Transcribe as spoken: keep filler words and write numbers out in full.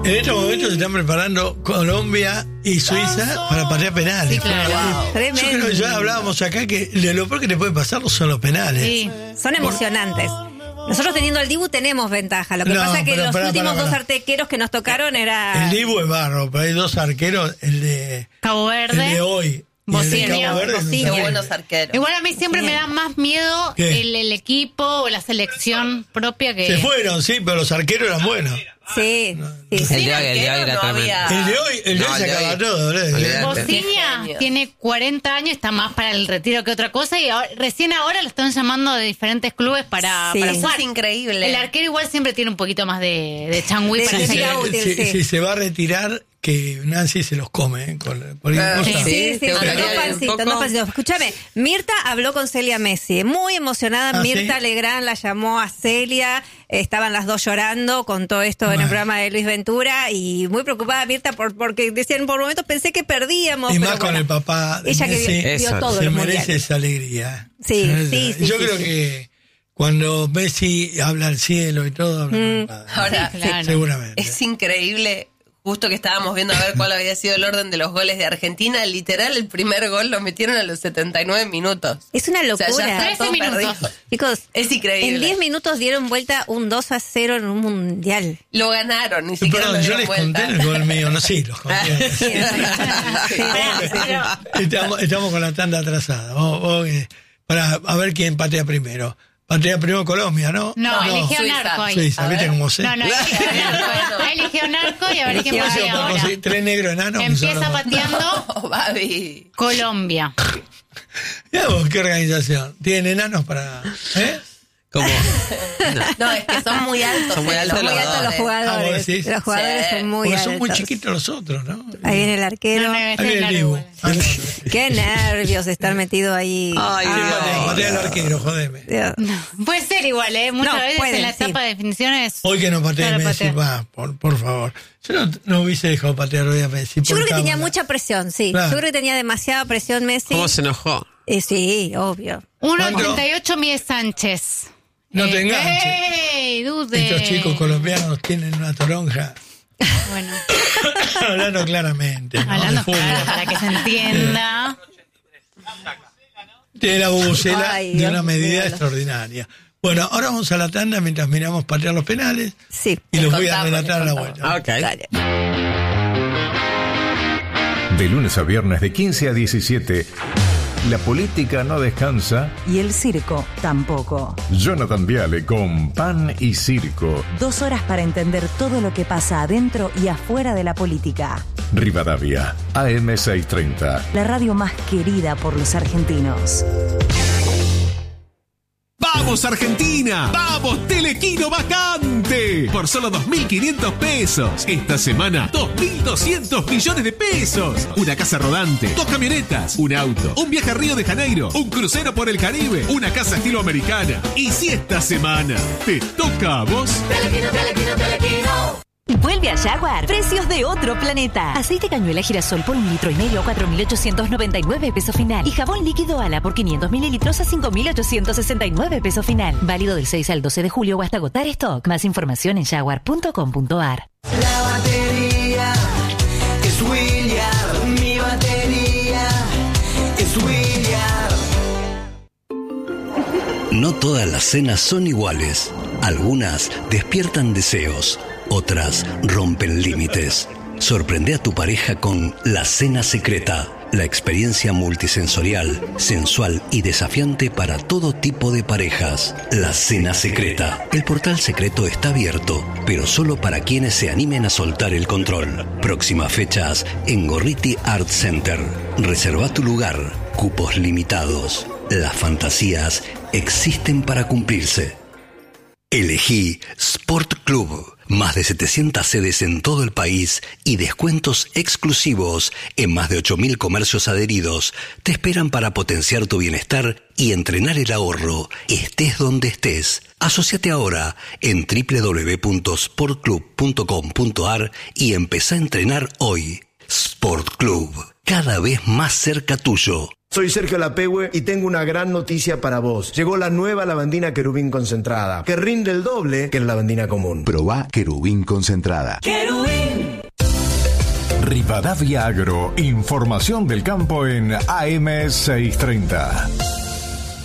En estos momentos se están preparando Colombia y Suiza para patear penales. Sí, claro. Wow. Tremendo. Yo creo que ya hablábamos acá que lo peor que te puede pasar son los penales. Sí. Son emocionantes. Nosotros teniendo el Dibu tenemos ventaja. Lo que No, pasa es que pero, los pará, últimos pará, dos pará. arqueros que nos tocaron era... El Dibu es barro, pero hay dos arqueros, el de, Cabo el Verde. de hoy y el de Bosnia. Cabo Verde. Bosnia. es Qué un buenos terrible. arqueros. Igual a mí siempre Sí. me da más miedo ¿Qué? el, el equipo o la selección propia que... Se fueron, sí, pero los arqueros eran buenos. Sí, sí, sí. El de hoy, el de hoy arquero era no tremendo. había- El de hoy, el de No, hoy se el de acaba hoy. todo, boludo. Olvidate. Bosnia Genio. tiene cuarenta años, está más para el retiro que otra cosa y ahora- recién ahora lo están llamando de diferentes clubes para, Sí. para Eso jugar. es increíble. El arquero igual siempre tiene un poquito más de, de changüí De- para de- Si seguir. sería se, útil, si- sí. si se va a retirar, que Nancy se los come, ¿eh? Con, por Ah, cosa. Sí, sí, Sí, sí, te sí, gustaría dos ver un pancitos, poco. dos pancitos. Escúchame, Mirta habló con Celia Messi, muy emocionada. ¿Ah, Mirta sí? Legrand la llamó a Celia, estaban las dos llorando con todo esto en el Bueno. programa de Luis Ventura y muy preocupada Mirta por, porque decían por momentos pensé que perdíamos. Y pero más con bueno, el papá de ella que Messi, vio, vio Eso, todos se los merece mundiales. esa alegría. Sí, Se merece sí, esa- sí, Yo sí, creo sí. que cuando Messi habla al cielo y todo, habla con el padre. Ahora, Sí, claro. Seguramente. es increíble. Justo que estábamos viendo a ver cuál había sido el orden de los goles de Argentina, literal el primer gol lo metieron a los setenta y nueve minutos. Es una O sea, locura. ya está trece todo minutos. perdido. Chicos, Es increíble. en diez minutos dieron vuelta un dos a cero en un mundial. Lo ganaron, ni siquiera Perdón, lo yo dieron les vuelta. conté el gol mío, no sí, los conté. Sí, sí, sí, sí. estamos, estamos con la tanda atrasada. Vos- vos, eh, para a ver quién patea primero. Patea primero Colombia, ¿no? No, eligió un Suiza. arco ahí. Suiza, A ¿viste ver. cómo sé? No, no, eligió un arco. Eligió un arco y a ver quién Eligió patea arco, ahora. Conseguí tres negros enanos. que son Empieza los- pateando Oh, Babi. Colombia. Mirá vos, qué organización. Tienen enanos para. ¿Eh? Como, No, es que son muy altos. Son muy eh, altos Son muy los altos los dos, Ah, jugadores. vos decís. Los jugadores Sí. son muy Porque altos. son muy chiquitos los otros, ¿no? Ahí viene el arquero. No, no, Ahí este viene es el la Dibu. igual. Ah, no. Qué nervios estar metido ahí. Ay, Patea, patea el arquero, jodeme. Dios. Puede ser igual, ¿eh? Muchas No, veces pueden, en la sí. etapa de definiciones. Hoy que no patee Claro, Messi, patea. va, por, por favor. Yo no, no hubiese dejado patear hoy a Messi. Yo por creo que tenía cábala. mucha presión, sí. Claro. Yo creo que tenía demasiada presión Messi. ¿Cómo se enojó? Eh, sí, obvio. uno ¿Cuánto? ochenta y ocho Miguel Sánchez. No te Eh, enganches. ¡Ey, dude! Estos chicos colombianos tienen una toronja. Bueno, Hablando claramente. ¿no? hablando De fútbol. claro, para que se entienda. Tiene la bubucela Ay, de Dios una medida mío. extraordinaria. Bueno, ahora vamos a la tanda mientras miramos patear los penales Sí. y los voy a Contame, relatar a la contame. vuelta. Ok. Dale. De lunes a viernes de quince a diecisiete, la política no descansa. Y el circo tampoco. Jonathan Viale con Pan y Circo. Dos horas para entender todo lo que pasa adentro y afuera de la política. Rivadavia, A M seiscientos treinta. La radio más querida por los argentinos. ¡Vamos Argentina! ¡Vamos Telequino vacante! Por solo dos mil quinientos pesos. Esta semana, dos mil doscientos millones de pesos. Una casa rodante, dos camionetas, un auto, un viaje a Río de Janeiro, un crucero por el Caribe, una casa estilo americana. Y si esta semana te toca a vos... Vuelve a Jaguar. Precios de otro planeta. Aceite cañuela girasol por un litro y medio a cuatro mil ochocientos noventa y nueve pesos final. Y jabón líquido Ala por quinientos mililitros a cinco mil ochocientos sesenta y nueve pesos final. Válido del seis al doce de julio o hasta agotar stock. Más información en jaguar punto com punto a r. La batería es William. Mi batería es William. No todas las cenas son iguales. Algunas despiertan deseos, otras rompen límites. Sorprende a tu pareja con La Cena Secreta, la experiencia multisensorial, sensual y desafiante para todo tipo de parejas. La Cena Secreta. El portal secreto está abierto, pero solo para quienes se animen a soltar el control. Próximas fechas en Gorriti Art Center. Reserva tu lugar. Cupos limitados. Las fantasías existen para cumplirse. Elegí Sport Club. Más de setecientas sedes en todo el país y descuentos exclusivos en más de ocho mil comercios adheridos te esperan para potenciar tu bienestar y entrenar el ahorro, estés donde estés. Asociate ahora en doble u doble u doble u punto sport club punto com punto a r y empezá a entrenar hoy. Sport Club, cada vez más cerca tuyo. Soy Sergio Lapehue y tengo una gran noticia para vos. Llegó la nueva lavandina Querubín concentrada, que rinde el doble que la lavandina común. Probá Querubín concentrada. Querubín. Rivadavia Agro, información del campo en A M seiscientos treinta.